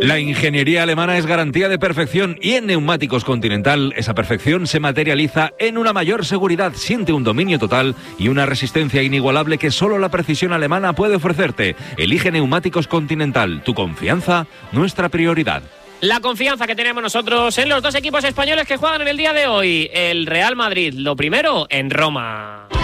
La ingeniería alemana es garantía de perfección y en Neumáticos Continental esa perfección se materializa en una mayor seguridad. Siente un dominio total y una resistencia inigualable que solo la precisión alemana puede ofrecerte. Elige Neumáticos Continental. Tu confianza, nuestra prioridad. La confianza que tenemos nosotros en los dos equipos españoles que juegan en el día de hoy. El Real Madrid, lo primero, en Roma.